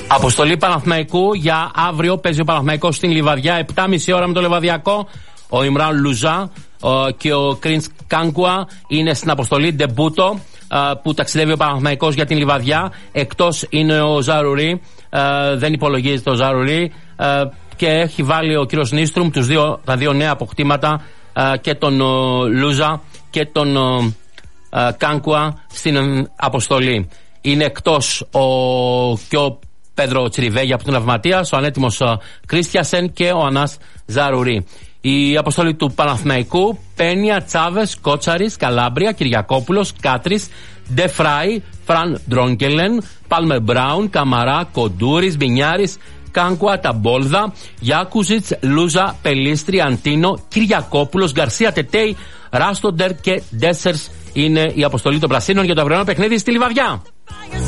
Αποστολή Παναθηναϊκού για αύριο. Παίζει ο Παναθηναϊκός στην Λιβαδιά 7.30 ώρα με το Λεβαδιακό. Ο Ιμράν Λουζά και ο Κρίνς Κάνκουα είναι στην αποστολή ντεμπούτο που ταξιδεύει ο Παναθηναϊκός για την Λιβαδιά. Εκτός είναι ο Ζαρουρί, δεν υπολογίζεται ο Ζαρουρί, και έχει βάλει ο κύριος Νίστρουμ τα δύο νέα αποκτήματα, και τον Λούζα και τον Κάνκουα στην αποστολή. Είναι εκτός και ο Πέδρο Τσιριβέγια από τον Ναυματίας, ο ανέτοιμος Κρίστιασεν και ο Ανάς Ζαρουρί. Η αποστολή του Παναθηναϊκού: Πένια, Τσάβες, Κότσαρης, Καλάμπρια, Κυριακόπουλος, Κάτρης, Ντεφράι, Φραν Ντρόγκελεν, Πάλμερ Μπράουν, Καμαρά, Κοντούρης, Μπινιάρης, Κάνκουα, Ταμπόλδα, Γιάκουζιτς, Λούζα, Πελίστρη, Αντίνο, Κυριακόπουλος, Γκαρσία Τετέι, Ράστοντερ και Ντέσσερς είναι η αποστολή των Πρασίνων για το αυριανό παιχνίδι στη Λιβαδιά.